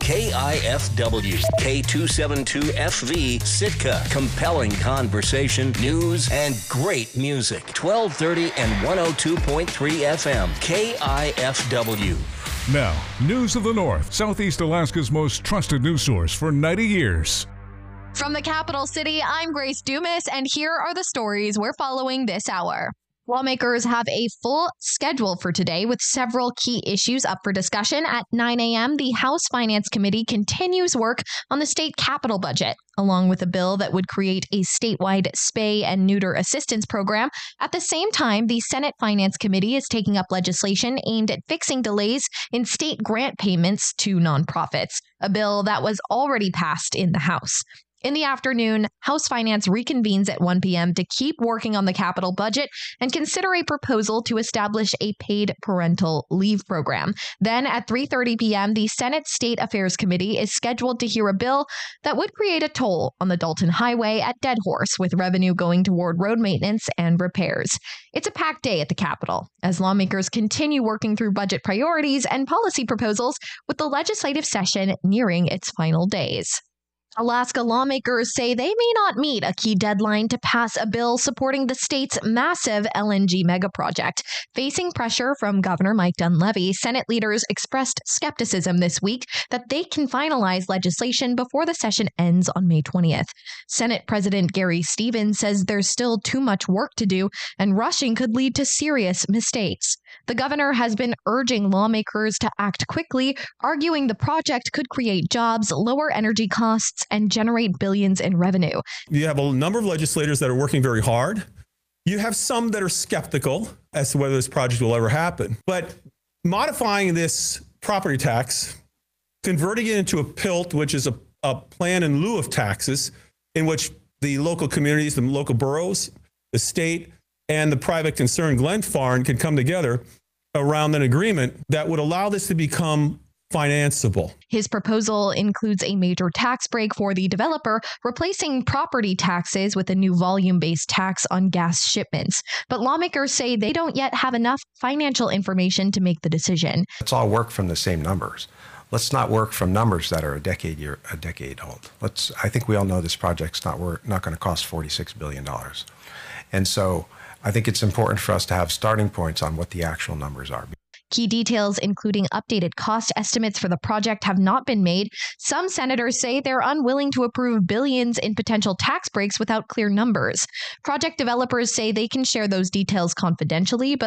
KIFW, K272FV, Sitka. Compelling conversation, news, and great music. 1230 and 102.3 FM. KIFW. Now, News of the North, Southeast Alaska's most trusted news source for 90 years. From the capital city, I'm Grace Dumas, and here are the stories we're following this hour. Lawmakers have a full schedule for today with several key issues up for discussion. At 9 a.m., the House Finance Committee continues work on the state capital budget, along with a bill that would create a statewide spay and neuter assistance program. At the same time, the Senate Finance Committee is taking up legislation aimed at fixing delays in state grant payments to nonprofits, a bill that was already passed in the House. In the afternoon, House Finance reconvenes at 1 p.m. to keep working on the capital budget and consider a proposal to establish a paid parental leave program. Then at 3:30 p.m., the Senate State Affairs Committee is scheduled to hear a bill that would create a toll on the Dalton Highway at Dead Horse, with revenue going toward road maintenance and repairs. It's a packed day at the Capitol as lawmakers continue working through budget priorities and policy proposals, with the legislative session nearing its final days. Alaska lawmakers say they may not meet a key deadline to pass a bill supporting the state's massive LNG megaproject. Facing pressure from Governor Mike Dunleavy, Senate leaders expressed skepticism this week that they can finalize legislation before the session ends on May 20th. Senate President Gary Stevens says there's still too much work to do, and rushing could lead to serious mistakes. The governor has been urging lawmakers to act quickly, arguing the project could create jobs, lower energy costs, and generate billions in revenue. You have a number of legislators that are working very hard. You have some that are skeptical as to whether this project will ever happen. But modifying this property tax, converting it into a PILT, which is a plan in lieu of taxes, in which the local communities, the local boroughs, the state, and the private concern, Glenfarne, can come together around an agreement that would allow this to become financeable. His proposal includes a major tax break for the developer, replacing property taxes with a new volume-based tax on gas shipments. But lawmakers say they don't yet have enough financial information to make the decision. Let's all work from the same numbers. Let's not work from numbers that are a decade old. I think we all know this project's not going to cost $46 billion. And so I think it's important for us to have starting points on what the actual numbers are. Key details, including updated cost estimates for the project, have not been made. Some senators say they're unwilling to approve billions in potential tax breaks without clear numbers. Project developers say they can share those details confidentially, but